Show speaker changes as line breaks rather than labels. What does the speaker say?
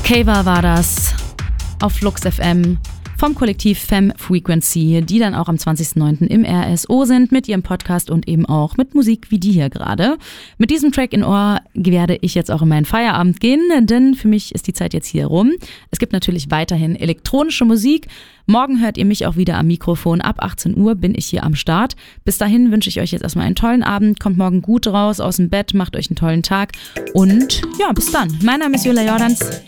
Kava war das auf Flux FM vom Kollektiv Femme Frequency, die dann auch am 20.09. im RSO sind mit ihrem Podcast und eben auch mit Musik wie die hier gerade. Mit diesem Track in Ohr werde ich jetzt auch in meinen Feierabend gehen, denn für mich ist die Zeit jetzt hier rum. Es gibt natürlich weiterhin elektronische Musik. Morgen hört ihr mich auch wieder am Mikrofon. Ab 18 Uhr bin ich hier am Start. Bis dahin wünsche ich euch jetzt erstmal einen tollen Abend. Kommt morgen gut raus aus dem Bett, macht euch einen tollen Tag und ja, bis dann. Mein Name ist Julia Jordans.